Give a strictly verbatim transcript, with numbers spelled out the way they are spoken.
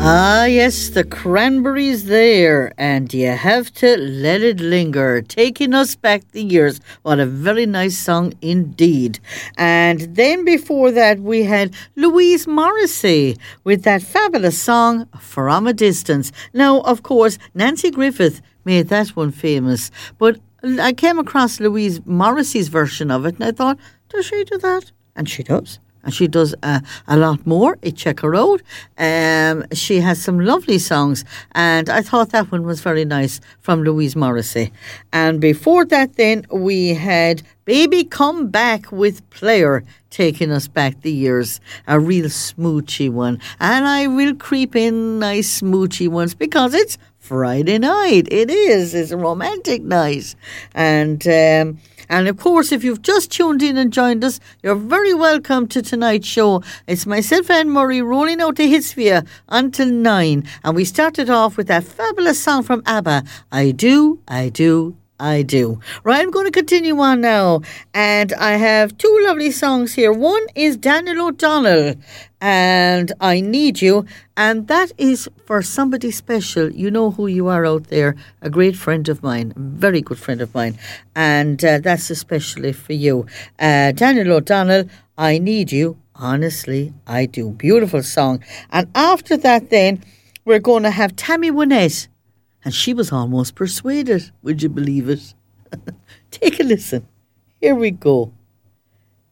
Ah, yes, the Cranberries there, and you have to let it linger, taking us back the years. What a very nice song indeed. And then before that, we had Louise Morrissey with that fabulous song, From a Distance. Now, of course, Nancy Griffith made that one famous, but I came across Louise Morrissey's version of it, and I thought, does she do that? And she does. And she does uh, a lot more. Check her out. Um, she has some lovely songs. And I thought that one was very nice from Louise Morrissey. And before that then, we had Baby Come Back with Player, taking us back the years. A real smoochy one. And I will creep in nice smoochy ones because it's Friday night. It is. It's a romantic night. And... Um, And of course, if you've just tuned in and joined us, you're very welcome to tonight's show. It's myself, Anne Murray, rolling out the hits for you until nine. And we started off with that fabulous song from ABBA, I Do, I Do, I Do. Right, I'm going to continue on now. And I have two lovely songs here. One is Daniel O'Donnell and I Need You. And that is for somebody special. You know who you are out there. A great friend of mine. A very good friend of mine. And uh, that's especially for you. Uh, Daniel O'Donnell, I Need You. Honestly, I do. Beautiful song. And after that then, we're going to have Tammy Wynette. And she was almost persuaded. Would you believe it? Take a listen. Here we go.